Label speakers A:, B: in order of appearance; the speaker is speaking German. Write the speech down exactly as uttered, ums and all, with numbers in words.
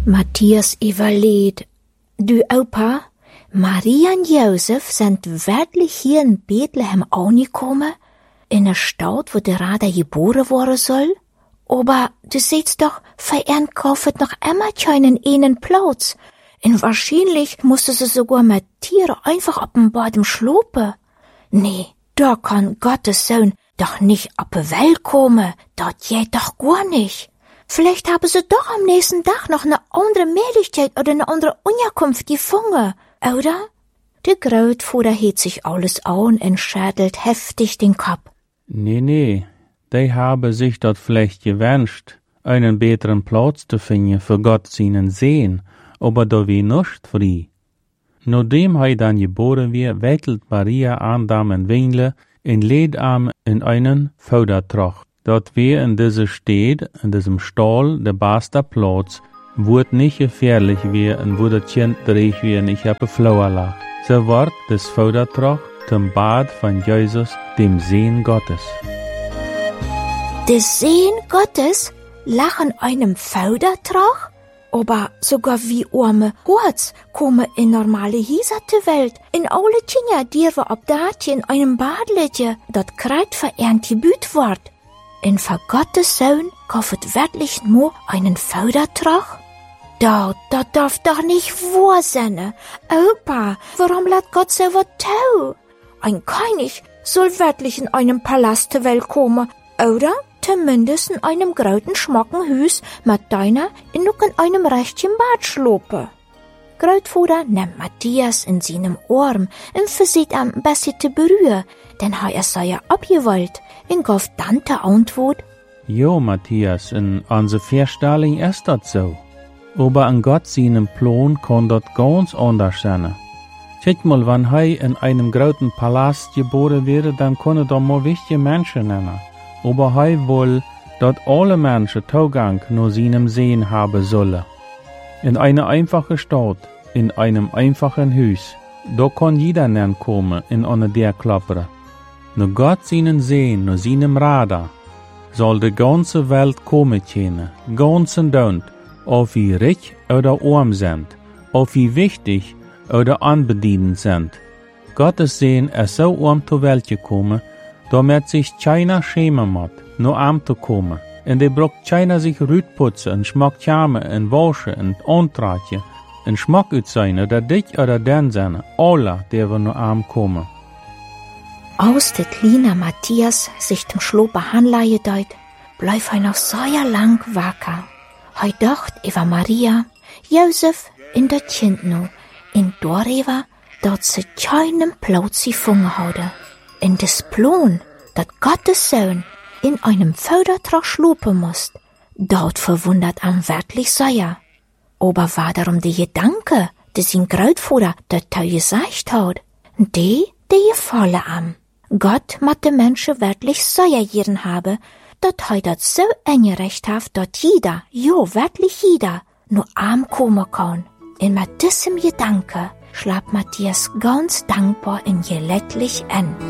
A: Matthias überlegt, du Opa, Maria und Josef sind wirklich hier in Bethlehem angekommen, in der Stadt, wo der Rader geboren worden soll? Aber du siehst doch, für ihren kauft noch immer keinen einen Platz. Und wahrscheinlich musste sie sogar mit Tieren einfach ab dem Boden schlopen. Nee, da kann Gottes Sohn doch nicht ab der Welt kommen, das geht doch gar nicht. Vielleicht haben sie doch am nächsten Tag noch eine andere Möglichkeit oder eine andere Unterkunft gefunden, oder? Der Großvater hielt sich alles an und schüttelt heftig den Kopf.
B: Nee, nee, die haben sich dort vielleicht gewünscht, einen besseren Platz zu finden für Gott seinen Sehen, aber da wie nicht frei. Nachdem er dann geboren wird, wettelt Maria an dem Wingle und lädt ihm in einen Vordertrag. Dort wir in dieser Stadt, in diesem Stall, der beste Platz, wo es nicht gefährlich wird und wo das Kind dreht wir nicht auf der Flour lag. So wird das Vordertrag zum Bad von Jesus, dem Sehen Gottes.
A: Der Sehen Gottes lag in einem Vordertrag? Aber sogar wie arme Horts kommen in normale Häuser zur Welt. In alle Kinder, die wir ab dat in einem Bad liegen, dat Kreid verernt gebüht wird. In für Gottes Sohn kauft wirklich nur einen Vordertrag? Da, das darf doch nicht wahr sein. Opa, warum lässt Gott so was tun? Ein König soll wirklich in einem Palast zur Welt kommen, oder? Zumindest in einem großen schmacken Hüs mit deiner in noch in einem rechten Bad schlopen. Großvater nimmt Matthias in seinem Arm und versucht ihn ein bisschen zu berühren, denn er sei ja abgewollt, und gab dann die Antwort:
B: Jo, Matthias, in unserer Vorstellung ist das so. Aber an Gott seinem Plan kann das ganz anders sein. Schaut mal, wenn er in einem großen Palast geboren wäre, dann können da mal wichtige Menschen nennen. Aber er will, dass alle Menschen Zugang zu seinem Sehen haben sollen. In eine einfache Stadt, in einem einfachen Haus, da kann jeder kommen in eine der Klappere. Nur Gott seinen Sehen, nur seinem Radar, soll die ganze Welt kommen können, ganz und don't, ob wir reich oder arm sind, ob wir wichtig oder unbedient sind. Gottes Sehen ist so arm zur Welt gekommen, damit sich keiner schämen muss, nur arm zu kommen. Und der braucht keiner sich rütputzen und schmackt Jame und waschen und antragen und Schmack sein oder dich oder den sein, alle, die wir nur arm kommen.
A: Aus der kleine Matthias sich zum Schlopen Handleihe deut, bleib er noch so lang wacker. Er dacht über Maria, Josef in das Kind noch, in darüber, dort sie keinen Platz gefunden hatte. In des Plan, dat Gottes Sohn in einem Vordertrag schlupen muss, dort verwundert am wirklich sehr. Aber war darum der Gedanke, dass sein Großvater das Teil gesagt hat, die, die gefallen am. Gott mat de Menschen wirklich sehr gern habe, dat er das so eingerecht hat, dat jeder, jo wirklich jeder, nur arm kommen kann. Und mit diesem Gedanke schlaft Matthias ganz dankbar und gelättlich an.